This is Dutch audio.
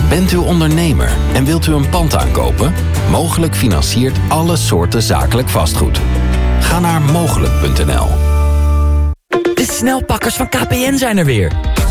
Bent u ondernemer en wilt u een pand aankopen? Mogelijk financiert alle soorten zakelijk vastgoed. Ga naar mogelijk.nl. De snelpakkers van KPN zijn er weer.